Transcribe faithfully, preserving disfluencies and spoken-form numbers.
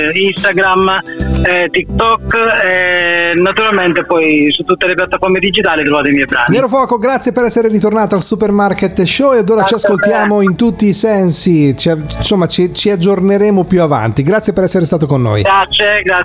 Instagram, eh, TikTok e naturalmente poi su tutte le piattaforme digitali trovate i miei brani. Nero Fuoco, grazie per essere ritornato al Supermarket Show e ad ora Grazie ci ascoltiamo in tutti i sensi, ci, insomma ci, ci aggiorneremo più avanti. Grazie per essere stato con noi. Grazie, grazie.